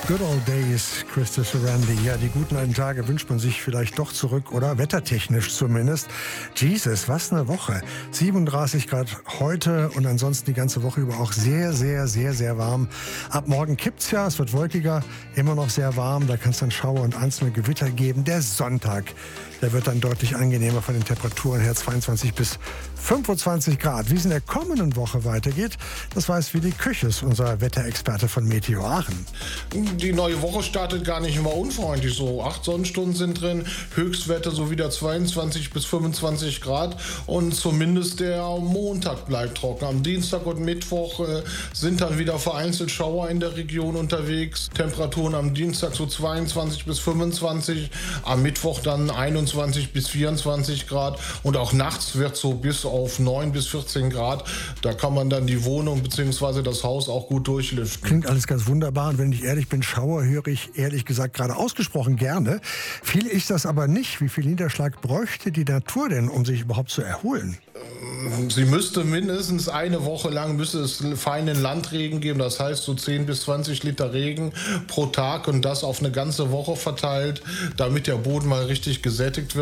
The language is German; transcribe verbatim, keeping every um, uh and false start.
Good old days, Christopher Randy. Ja, die guten alten Tage wünscht man sich vielleicht doch zurück, oder? Wettertechnisch zumindest. Jesus, was eine Woche. siebenunddreißig Grad heute und ansonsten die ganze Woche über auch sehr, sehr, sehr, sehr warm. Ab morgen kippt's ja, es wird wolkiger, immer noch sehr warm. Da kann es dann Schauer und einzelne Gewitter geben. Der Sonntag, der wird dann deutlich angenehmer von den Temperaturen her, zweiundzwanzig bis fünfundzwanzig Grad. Wie es in der kommenden Woche weitergeht, das weiß Willi Küches, unser Wetterexperte von Meteo Aachen. Die neue Woche startet gar nicht immer unfreundlich. So acht Sonnenstunden sind drin, Höchstwerte so wieder zweiundzwanzig bis fünfundzwanzig Grad und zumindest der Montag bleibt trocken. Am Dienstag und Mittwoch äh, sind dann wieder vereinzelt Schauer in der Region unterwegs. Temperaturen am Dienstag so zweiundzwanzig bis fünfundzwanzig, am Mittwoch dann einundzwanzig bis vierundzwanzig Grad und auch nachts wird so bis auf neun bis vierzehn Grad. Da kann man dann die Wohnung bzw. das Haus auch gut durchlüften. Klingt alles ganz wunderbar und wenn ich ehrlich bin, Schauer höre ich ehrlich gesagt gerade ausgesprochen gerne. Viel ist das aber nicht. Wie viel Niederschlag bräuchte die Natur denn, um sich überhaupt zu erholen? Sie müsste mindestens eine Woche lang müsste es feinen Landregen geben, das heißt so zehn bis zwanzig Liter Regen pro Tag und das auf eine ganze Woche verteilt, damit der Boden mal richtig gesättigt wird.